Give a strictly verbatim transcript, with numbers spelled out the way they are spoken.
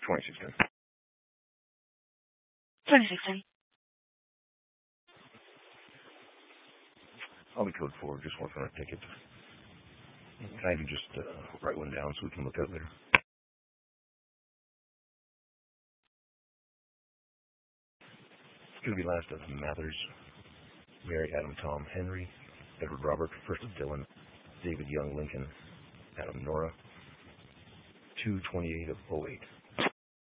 twenty sixteen. twenty sixteen. I'll be code four, just working on a ticket. Can I even just uh, write one down so we can look at it later? It's going to be last of Mathers, Mary Adam Tom Henry, Edward Robert, first of Dylan, David Young Lincoln, Adam Nora, two twenty-eight of oh eight.